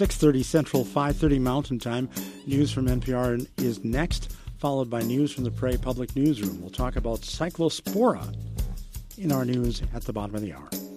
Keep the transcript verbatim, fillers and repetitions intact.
six thirty Central, five thirty Mountain Time. News from N P R is next, followed by news from the Prairie Public Newsroom. We'll talk about cyclospora in our news at the bottom of the hour.